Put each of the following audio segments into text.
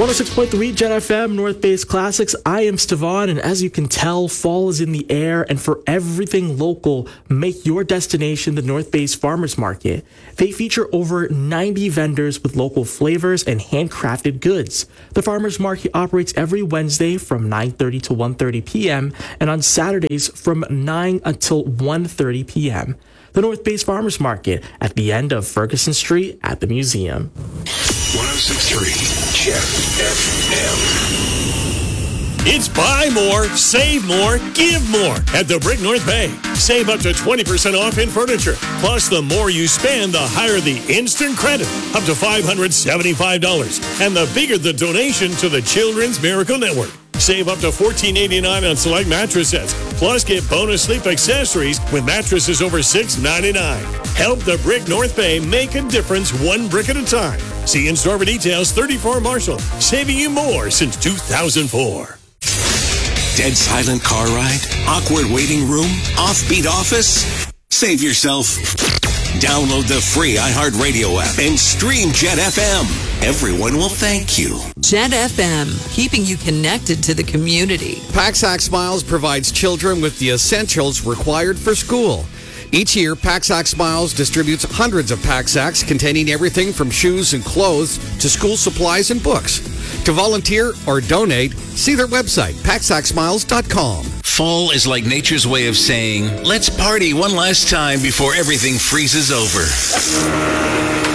106.3 Jet FM, North Base Classics. I am Stevan, and as you can tell, fall is in the air, and for everything local, make your destination the North Base Farmers Market. They feature over 90 vendors with local flavors and handcrafted goods. The Farmers Market operates every Wednesday from 9:30 to 1:30 p.m. and on Saturdays from 9 until 1:30 p.m. The North Base Farmers Market at the end of Ferguson Street at the museum. 106.3 Jet FM. It's buy more, save more, give more at the Brick North Bay. Save up to 20% off in furniture. Plus, the more you spend, the higher the instant credit, up to $575. And the bigger the donation to the Children's Miracle Network. Save up to $14.89 on select mattress sets. Plus, get bonus sleep accessories with mattresses over $6.99. Help the Brick North Bay make a difference one brick at a time. See in-store for details, 34 Marshall. Saving you more since 2004. Dead silent car ride? Awkward waiting room? Offbeat office? Save yourself. Download the free iHeartRadio app and stream Jet FM. Everyone will thank you. Jet FM, keeping you connected to the community. Pack-Sack Smiles provides children with the essentials required for school. Each year, Pack-Sack Smiles distributes hundreds of pack-sacks containing everything from shoes and clothes to school supplies and books. To volunteer or donate, see their website, packsacksmiles.com. Fall is like nature's way of saying, let's party one last time before everything freezes over.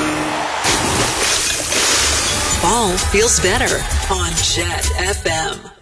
Fall feels better on Jet FM.